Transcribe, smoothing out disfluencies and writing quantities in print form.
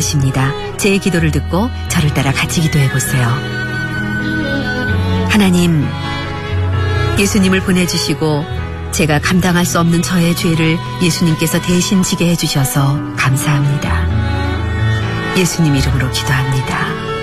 것입니다. 제 기도를 듣고 저를 따라 같이 기도해 보세요. 하나님, 예수님을 보내주시고 제가 감당할 수 없는 저의 죄를 예수님께서 대신 지게 해주셔서 감사합니다. 예수님 이름으로 기도합니다.